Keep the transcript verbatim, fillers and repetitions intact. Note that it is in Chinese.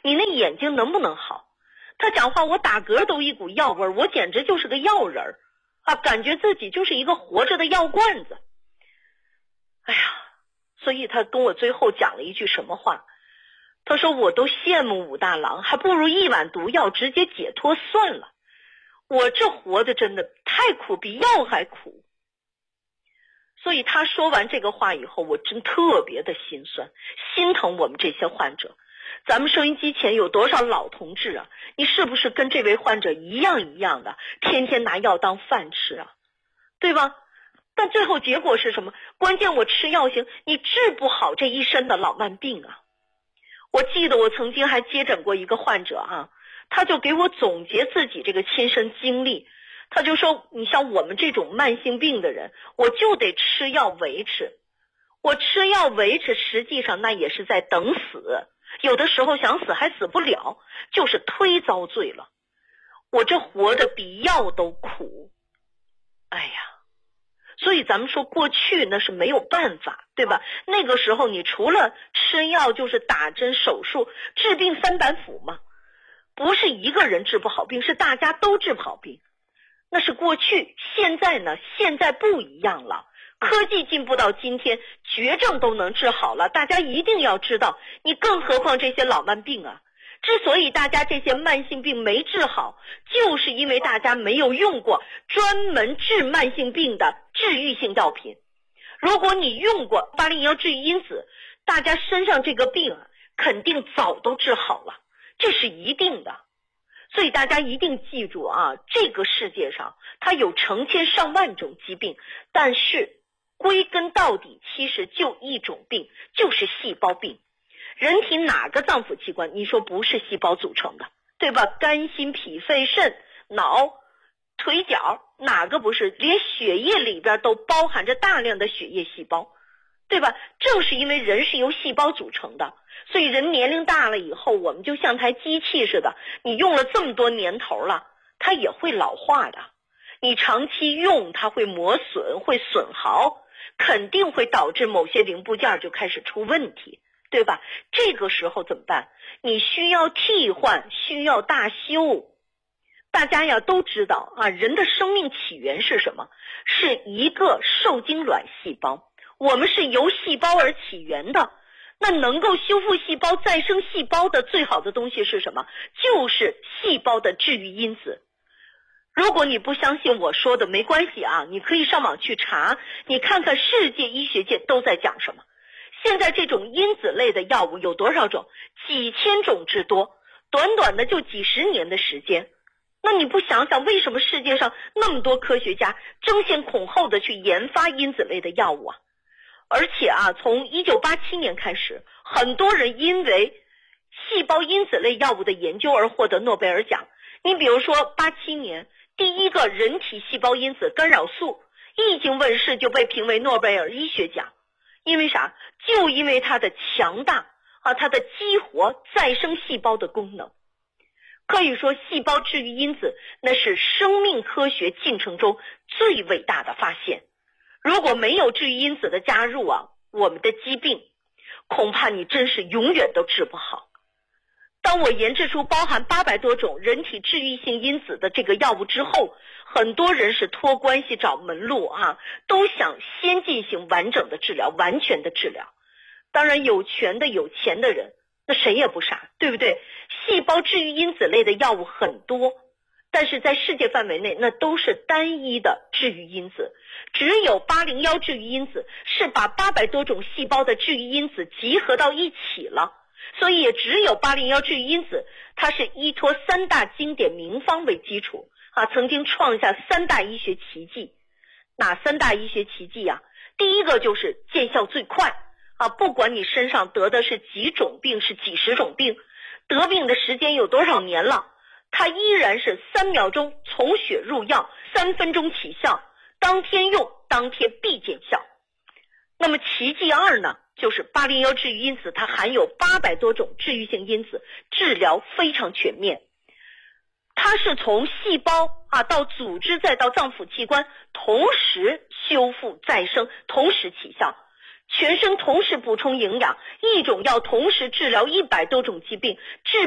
你那眼睛能不能好？他讲话我打嗝都一股药味儿，我简直就是个药人儿啊，感觉自己就是一个活着的药罐子。哎呀，所以他跟我最后讲了一句什么话？他说我都羡慕武大郎，还不如一碗毒药直接解脱算了。我这活的真的太苦，比药还苦。所以他说完这个话以后，我真特别的心酸，心疼我们这些患者。咱们收音机前有多少老同志啊？你是不是跟这位患者一样一样的，天天拿药当饭吃啊？对吧？但最后结果是什么？关键我吃药行，你治不好这一身的老慢病啊。我记得我曾经还接诊过一个患者啊，他就给我总结自己这个亲身经历。他就说，你像我们这种慢性病的人，我就得吃药维持。我吃药维持，实际上那也是在等死，有的时候想死还死不了，就是忒遭罪了。我这活得比药都苦。哎呀，所以咱们说过去那是没有办法，对吧？那个时候你除了吃药就是打针手术，治病三板斧嘛，不是一个人治不好病，是大家都治不好病。那是过去，现在呢？现在不一样了，科技进步到今天，绝症都能治好了，大家一定要知道，你更何况这些老慢病啊。之所以大家这些慢性病没治好，就是因为大家没有用过专门治慢性病的治愈性药品。如果你用过八零幺治愈因子，大家身上这个病啊，肯定早都治好了，这是一定的。所以大家一定记住啊，这个世界上它有成千上万种疾病，但是归根到底其实就一种病，就是细胞病。人体哪个脏腑器官你说不是细胞组成的，对吧？肝心脾肺肾脑腿脚哪个不是？连血液里边都包含着大量的血液细胞，对吧？正是因为人是由细胞组成的，所以人年龄大了以后，我们就像台机器似的，你用了这么多年头了，它也会老化的。你长期用它会磨损，会损耗，肯定会导致某些零部件就开始出问题，对吧？这个时候怎么办？你需要替换，需要大修。大家呀都知道啊，人的生命起源是什么？是一个受精卵细胞，我们是由细胞而起源的。那能够修复细胞、再生细胞的最好的东西是什么？就是细胞的治愈因子。如果你不相信我说的，没关系啊，你可以上网去查，你看看世界医学界都在讲什么。现在这种因子类的药物有多少种？几千种之多，短短的就几十年的时间。那你不想想，为什么世界上那么多科学家争先恐后的去研发因子类的药物啊？而且啊，从一九八七年开始，很多人因为细胞因子类药物的研究而获得诺贝尔奖。你比如说八七年第一个人体细胞因子干扰素一经问世就被评为诺贝尔医学奖。因为啥？就因为它的强大啊，它的激活再生细胞的功能。可以说细胞治愈因子那是生命科学进程中最伟大的发现。如果没有治愈因子的加入啊，我们的疾病恐怕你真是永远都治不好。当我研制出包含八百多种人体治愈性因子的这个药物之后，很多人是托关系找门路啊，都想先进行完整的治疗，完全的治疗。当然有权的有钱的人那谁也不傻，对不对？细胞治愈因子类的药物很多，但是在世界范围内那都是单一的治愈因子。只有八零幺治愈因子是把八百多种细胞的治愈因子集合到一起了，所以也只有八零幺治愈因子，它是依托三大经典名方为基础啊，曾经创下三大医学奇迹。哪三大医学奇迹啊？第一个就是见效最快啊，不管你身上得的是几种病，是几十种病，得病的时间有多少年了，它依然是三秒钟从血入药，三分钟起效，当天用当天必见效。那么奇迹二呢，就是八零幺治愈因子，它含有八百多种治愈性因子，治疗非常全面。它是从细胞啊到组织再到脏腑器官同时修复再生，同时起效，全身同时补充营养，一种药同时治疗一百多种疾病，治